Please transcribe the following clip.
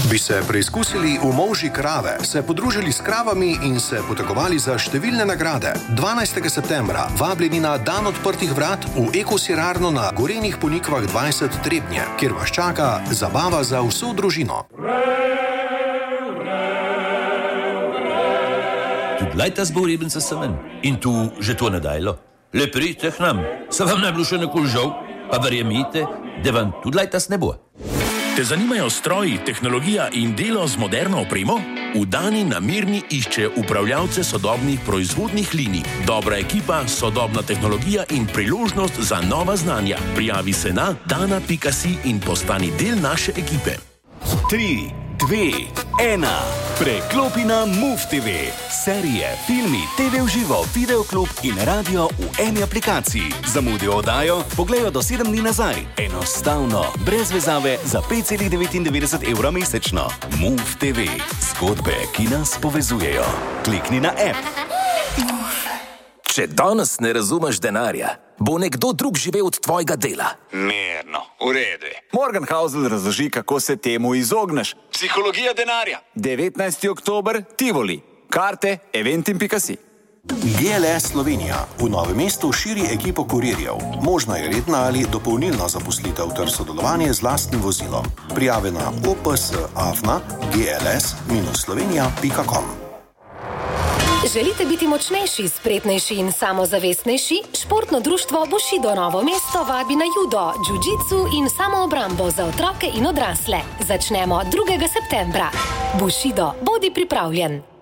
Bi se preizkusili v molži krave, se podružili s kravami in se potegovali za številne nagrade. 12. septembra vabljeni na dan odprtih vrat v ekosirarno na Gorenjih Ponikvah 20 Trebnje, kjer vas čaka zabava za vso družino. Tudi lajta zboreben se semen. In tu že to ne dajlo. Le pridite k nam, se vam ne bilo še nekoli žal, pa verjemite, da vam tudi lajtas ne bo. Te zanimajo stroji, tehnologija in delo z moderno opremo? V Dani na Mirni išče upravljavce sodobnih proizvodnih linij. Dobra ekipa, sodobna tehnologija in priložnost za nova znanja. Prijavi se na dana.si in postani del naše ekipe. 3, 2, 1. Preklopi na MOVE TV. Serije, filmi, TV v živo, videoklub in radio v eni aplikaciji. Zamudijo oddajo, pogledajo do 7 dni nazaj. Enostavno, brez vezave, za 5,99 € mesečno. MOVE TV. Zgodbe, ki nas povezujejo. Klikni na app. Če danes ne razumeš denarja, bo nekdo drug živel od tvojega dela. Mirno, v redu. Morgan Housel razloži, kako se temu izogneš. Psihologija denarja. 19. oktober, Tivoli. Karte, eventim.si. GLS Slovenija v Novem mestu širi ekipo kurirjev. Možna je redna ali dopolnilna zaposlitev ter sodelovanje z lastnim vozilom. Prijave na ops@gls-slovenija.com. Želite biti močnejši, spretnejši in samozavestnejši? Športno društvo Bushido Novo mesto vabi na judo, džudžicu in samoobrambo za otroke in odrasle. Začnemo 2. septembra. Bushido, bodi pripravljen!